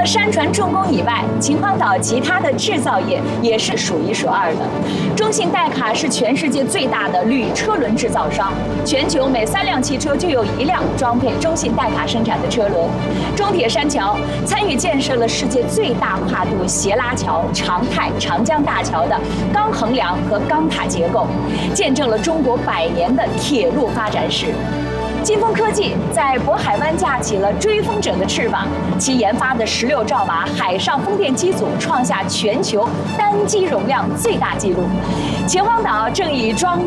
了山船重工以外，秦皇岛其他的制造业也是数一数二的。中信代卡是全世界最大的铝车轮制造商，全球每3辆汽车就有1辆装配中信代卡生产的车轮。中铁山桥参与建设了世界最大跨度斜拉桥长泰长江大桥的钢横梁和钢塔结构，见证了中国100年的铁路发展史。金风科技在渤海湾架起了追风者的翅膀，其研发的16兆瓦海上风电机组创下全球单机容量最大纪录。秦皇岛正以装